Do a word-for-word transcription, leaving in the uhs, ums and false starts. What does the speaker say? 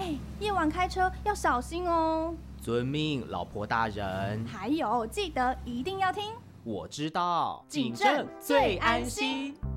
哎，夜晚开车要小心哦。 遵命，老婆大人。 还有，记得一定要听。 我知道， 警政最安心。